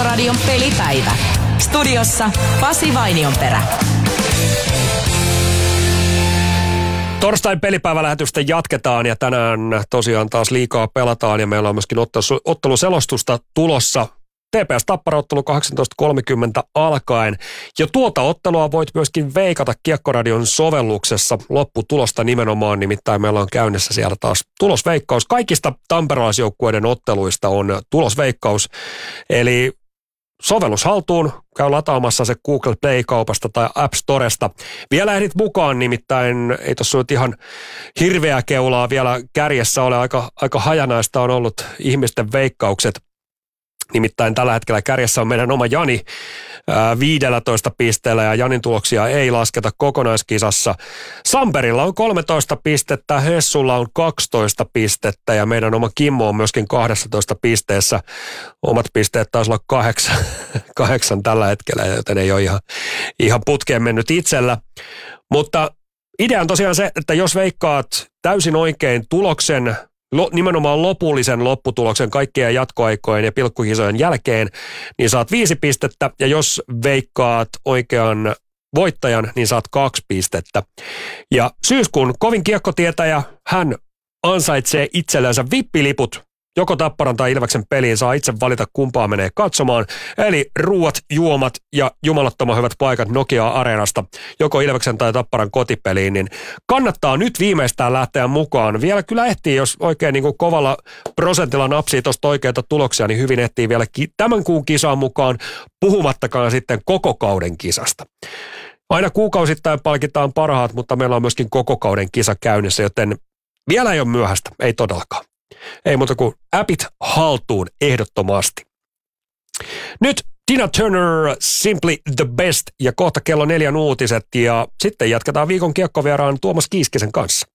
Kiekkoradion pelipäivä. Studiossa Pasi Vainionperä. Torstain pelipäivälähetystä jatketaan ja tänään tosiaan taas liikaa pelataan ja meillä on myöskin otteluselostusta tulossa. TPS Tappara-ottelu 18.30 alkaen. Ja tuota ottelua voit myöskin veikata Kiekkoradion sovelluksessa lopputulosta nimenomaan, nimittäin meillä on käynnissä siellä taas tulosveikkaus. Kaikista tamperelaisjoukkueiden otteluista on tulosveikkaus, eli sovellus haltuun, käy lataamassa se Google Play-kaupasta tai App Storesta. Vielä ehdit mukaan, nimittäin ei tuossa nyt ihan hirveä keulaa vielä kärjessä ole, aika hajanaista on ollut ihmisten veikkaukset. Nimittäin tällä hetkellä kärjessä on meidän oma Jani 15 pisteellä ja Janin tuloksia ei lasketa kokonaiskisassa. Samperilla on 13 pistettä, Hessulla on 12 pistettä ja meidän oma Kimmo on myöskin 12 pisteessä. Omat pisteet taisi olla 8 tällä hetkellä, joten ei ole ihan putkeen mennyt itsellä. Mutta idea on tosiaan se, että jos veikkaat täysin oikein tuloksen, nimenomaan lopullisen lopputuloksen kaikkien jatkoaikojen ja pilkkukisojen jälkeen, niin saat 5 pistettä, ja jos veikkaat oikean voittajan, niin saat 2 pistettä. Ja syyskuun kovin kiekkotietäjä, hän ansaitsee itsellensä vippiliput, joko Tapparan tai Ilveksen peliin, saa itse valita kumpaa menee katsomaan. Eli ruuat, juomat ja jumalattoman hyvät paikat Nokia-areenasta, joko Ilveksen tai Tapparan kotipeliin, niin kannattaa nyt viimeistään lähteä mukaan. Vielä kyllä ehtii, jos oikein niin kuin kovalla prosentilla napsii tuosta oikeita tuloksia, niin hyvin ehtii vielä tämän kuun kisaan mukaan, puhumattakaan sitten koko kauden kisasta. Aina kuukausittain palkitaan parhaat, mutta meillä on myöskin koko kauden kisa käynnissä, joten vielä ei ole myöhäistä, ei todellakaan. Ei muuta kuin appit haltuun ehdottomasti. Nyt Tina Turner, Simply the Best ja kohta kello 4 uutiset ja sitten jatketaan viikon kiekkovieraan Tuomas Kiiskisen kanssa.